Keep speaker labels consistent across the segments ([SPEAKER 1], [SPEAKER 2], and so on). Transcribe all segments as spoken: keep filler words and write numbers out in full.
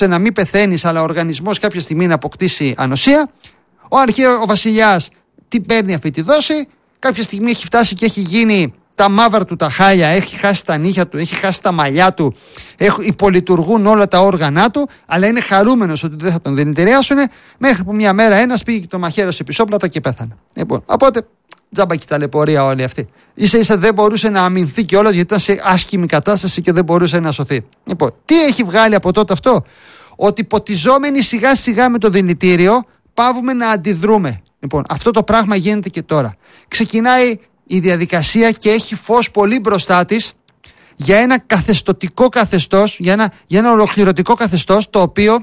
[SPEAKER 1] να μην πεθαίνεις, αλλά ο οργανισμός κάποια στιγμή να αποκτήσει ανοσία. Ο αρχαίος, ο βασιλιάς, τι παίρνει αυτή τη δόση. Κάποια στιγμή έχει φτάσει και έχει γίνει τα μαύρα του τα χάλια, έχει χάσει τα νύχια του, έχει χάσει τα μαλλιά του, έχουν, υπολειτουργούν όλα τα όργανά του, αλλά είναι χαρούμενος ότι δεν θα τον δηλητηριάσουν, μέχρι που μια μέρα ένας πήγε και το μαχαίρωσε πισόπλατα και πέθανε. Λοιπόν, οπότε τζάμπα και ταλαιπωρία όλη αυτή. Ίσα ίσα δεν μπορούσε να αμυνθεί κιόλας, γιατί ήταν σε άσχημη κατάσταση και δεν μπορούσε να σωθεί. Λοιπόν, τι έχει βγάλει από τότε αυτό? Ότι ποτιζόμενοι σιγά σιγά με το δηλητήριο πάβουμε να αντιδρούμε. Λοιπόν, αυτό το πράγμα γίνεται και τώρα. Ξεκινάει η διαδικασία και έχει φως πολύ μπροστά της για ένα καθεστωτικό καθεστώς, για ένα, για ένα ολοκληρωτικό καθεστώς, το οποίο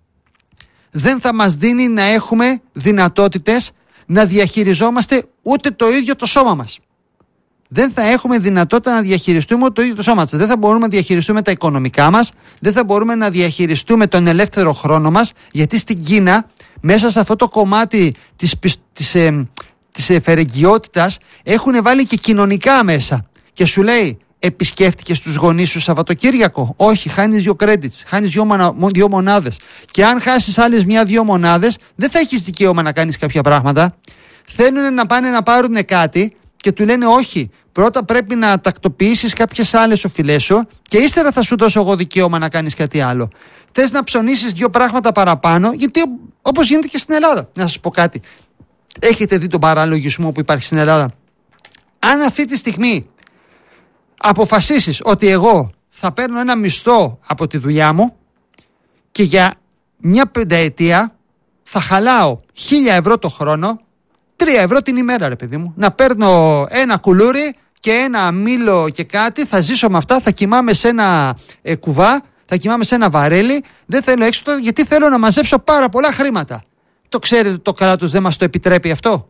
[SPEAKER 1] δεν θα μας δίνει να έχουμε δυνατότητες να διαχειριζόμαστε ούτε το ίδιο το σώμα μας. Δεν θα έχουμε δυνατότητα να διαχειριστούμε το ίδιο το σώμα μας. Δεν θα μπορούμε να διαχειριστούμε τα οικονομικά μας, δεν θα μπορούμε να διαχειριστούμε τον ελεύθερο χρόνο μας, γιατί στην Κίνα, μέσα σε αυτό το κομμάτι της, της, ε, της εφερεγγιότητας, έχουν βάλει και κοινωνικά μέσα. Και σου λέει, επισκέφτηκες τους γονείς σου Σαββατοκύριακο? Όχι, χάνεις δύο credits, χάνεις δύο, μονα, δύο μονάδες. Και αν χάσεις άλλες μια-δύο μονάδες, δεν θα έχεις δικαίωμα να κάνεις κάποια πράγματα. Θέλουν να πάνε να πάρουν κάτι και του λένε όχι. Πρώτα πρέπει να τακτοποιήσεις κάποιες άλλες οφειλές σου και ύστερα θα σου δώσω εγώ δικαίωμα να κάνεις κάτι άλλο. Θες να ψωνίσεις δύο πράγματα παραπάνω, γιατί όπως γίνεται και στην Ελλάδα. Να σας πω κάτι. Έχετε δει τον παραλογισμό που υπάρχει στην Ελλάδα? Αν αυτή τη στιγμή αποφασίσεις ότι εγώ θα παίρνω ένα μισθό από τη δουλειά μου και για μια πενταετία θα χαλάω χίλια ευρώ το χρόνο, τρία ευρώ την ημέρα, ρε παιδί μου, να παίρνω ένα κουλούρι και ένα μήλο και κάτι, θα ζήσω με αυτά, θα κοιμάμαι σε ένα ε, κουβά, θα κοιμάμαι σε ένα βαρέλι, δεν θέλω έξω, γιατί θέλω να μαζέψω πάρα πολλά χρήματα. Το ξέρετε ότι το κράτος δεν μας το επιτρέπει αυτό?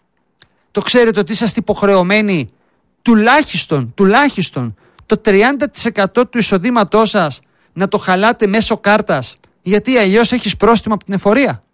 [SPEAKER 1] Το ξέρετε ότι είσαστε υποχρεωμένοι τουλάχιστον, τουλάχιστον το τριάντα τοις εκατό του εισοδήματός σας να το χαλάτε μέσω κάρτας, γιατί αλλιώς έχεις πρόστιμο από την εφορία?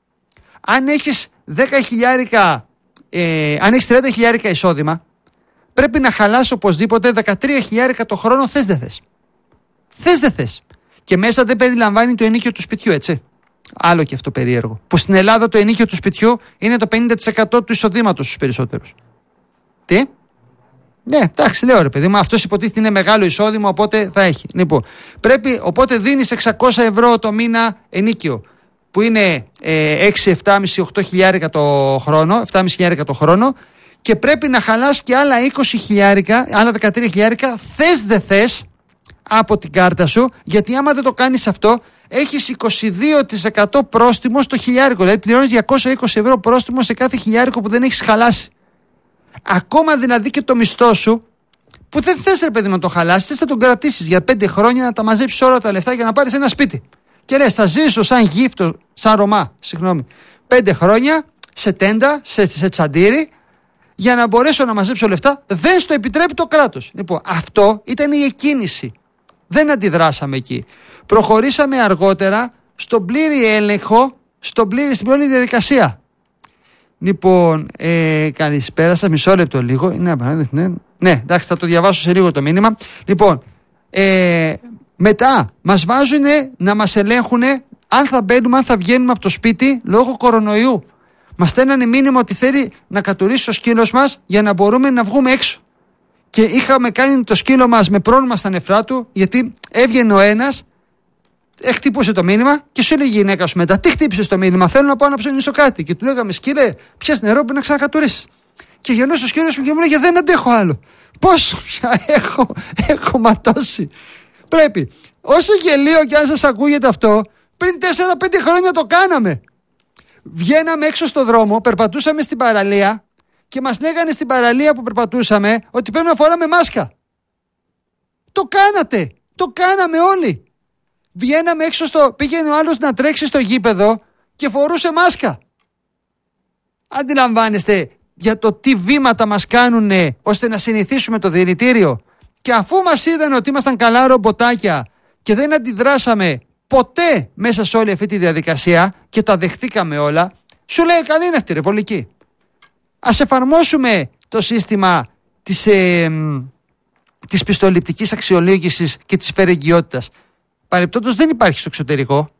[SPEAKER 1] Αν έχεις δέκα χιλιάρικα, ε, αν έχεις τριάντα χιλιάρικα εισόδημα, πρέπει να χαλάσει οπωσδήποτε δεκατρία χιλιάρικα το χρόνο, θες δεν θες. Θες δεν θες. Και μέσα δεν περιλαμβάνει το ενοίκιο του σπιτιού, έτσι. Άλλο και αυτό περίεργο. Που στην Ελλάδα το ενοίκιο του σπιτιού είναι το πενήντα τοις εκατό του εισοδήματος στους περισσότερους. Τι? Ναι, εντάξει, λέω ρε παιδί μου, αυτός υποτίθεται είναι μεγάλο εισόδημα, οπότε θα έχει. Λοιπόν, πρέπει, οπότε δίνεις εξακόσια ευρώ το μήνα ενοίκιο, που είναι ε, έξι, επτά και μισό, οκτώ χιλιάρικα το χρόνο, επτά και μισό χιλιάρικα το χρόνο, και πρέπει να χαλάς και άλλα είκοσι χιλιάρικα, άλλα δεκατρία χιλιάρικα, θες δεν θες, από την κάρτα σου, γιατί άμα δεν το κάνεις αυτό, έχεις είκοσι δύο τοις εκατό πρόστιμο στο χιλιάρικο. Δηλαδή πληρώνεις διακόσια είκοσι ευρώ πρόστιμο σε κάθε χιλιάρικο που δεν έχεις χαλάσει. Ακόμα δηλαδή και το μισθό σου, που δεν θες ρε παιδί να το χαλάσεις, θες να τον κρατήσεις για πέντε χρόνια, να τα μαζέψεις όλα τα λεφτά για να πάρεις ένα σπίτι. Και λες, θα ζήσω σαν γύφτο, σαν Ρωμά, συγγνώμη, πέντε χρόνια σε τέντα, σε, σε τσαντήρι, για να μπορέσω να μαζέψω λεφτά. Δεν στο επιτρέπει το κράτος. Λοιπόν, αυτό ήταν η εκκίνηση. Δεν αντιδράσαμε εκεί. Προχωρήσαμε αργότερα στον πλήρη έλεγχο, στον πλήρη, στην πλήρη διαδικασία. Λοιπόν, ε, καλησπέρα σας, μισό λεπτό λίγο. Ναι, ναι, ναι, εντάξει, θα το διαβάσω σε λίγο το μήνυμα. Λοιπόν, ε, μετά μας βάζουν να μας ελέγχουν αν θα μπαίνουμε, αν θα βγαίνουμε από το σπίτι λόγω κορονοϊού. Μας στέλνανε μήνυμα ότι θέλει να κατουρίσει το σκύλος μας για να μπορούμε να βγούμε έξω. Και είχαμε κάνει το σκύλο μας με πρόβλημα στα νεφρά του, γιατί έβγαινε ο ένας, χτύπωσε το μήνυμα και σου έλεγε η γυναίκα σου μετά: τι χτύπησε το μήνυμα? Θέλω να πάω να ψωνίσω κάτι. Και του λέγαμε: σκύλε, πιες νερό που να ξανακατουρίσεις. Και γεννούσε ο σκύλος μου και μου λέγε: δεν αντέχω άλλο. Πόσο πια έχω, έχω ματώσει. Πρέπει, όσο γελίο και αν σας ακούγεται αυτό, πριν τέσσερα πέντε χρόνια το κάναμε. Βγαίναμε έξω στο δρόμο, περπατούσαμε στην παραλία και μας λέγανε στην παραλία που περπατούσαμε ότι πρέπει να φοράμε μάσκα. Το κάνατε, το κάναμε όλοι. Βγαίναμε έξω στο, πήγαινε ο άλλος να τρέξει στο γήπεδο και φορούσε μάσκα. Αντιλαμβάνεστε για το τι βήματα μας κάνουν ώστε να συνηθίσουμε το δηλητήριο? Και αφού μας είδαν ότι ήμασταν καλά ρομποτάκια και δεν αντιδράσαμε ποτέ μέσα σε όλη αυτή τη διαδικασία και τα δεχτήκαμε όλα, σου λέει: καλή είναι αυτή ρε βολική. Ας εφαρμόσουμε το σύστημα της, ε, της πιστοληπτικής αξιολόγησης και της φερεγγιότητας. παρεπτόντως δεν υπάρχει στο εξωτερικό.